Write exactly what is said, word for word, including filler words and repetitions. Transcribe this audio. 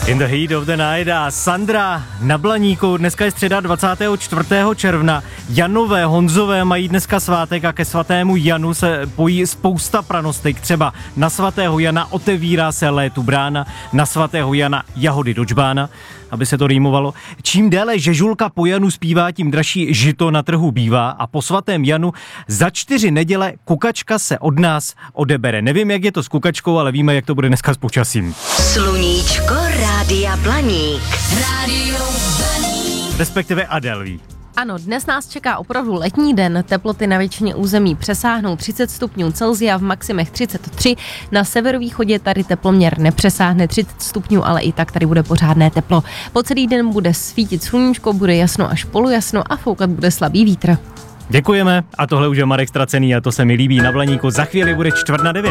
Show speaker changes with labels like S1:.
S1: In the heat of the night a Sandra na Blaníku. Dneska je středa dvacátého čtvrtého června. Janové, Honzové mají dneska svátek a ke svatému Janu se pojí spousta pranostek. Třeba na svatého Jana otevírá se létu brána, na svatého Jana jahody do džbána, aby se to rýmovalo. Čím déle žežulka po Janu zpívá, tím dražší žito na trhu bývá a po svatém Janu za čtyři neděle kukačka se od nás odebere. Nevím, jak je to s kukačkou, ale víme, jak to bude dneska s počasím.
S2: Sluníčko Rádia Blaník. Rádio
S1: Blaník. Respektive Adel ví.
S3: Ano, dnes nás čeká opravdu letní den, teploty na většině území přesáhnou třicet stupňů Celsia, v maximech třicet tři, na severovýchodě tady teploměr nepřesáhne třicet stupňů, ale i tak tady bude pořádné teplo. Po celý den bude svítit sluníčko, bude jasno až polojasno a foukat bude slabý vítr.
S1: Děkujeme a tohle už je Marek Stracený a to se mi líbí na Blaníku. Za chvíli bude čtvrt na devět.